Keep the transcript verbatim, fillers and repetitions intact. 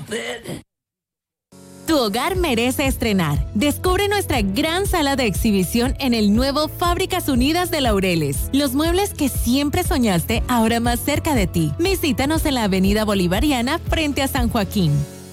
stupid. Tu hogar merece estrenar. Descubre nuestra gran sala de exhibición en el nuevo Fábricas Unidas de Laureles. Los muebles que siempre soñaste, ahora más cerca de ti. Visítanos en la Avenida Bolivariana frente a San Joaquín.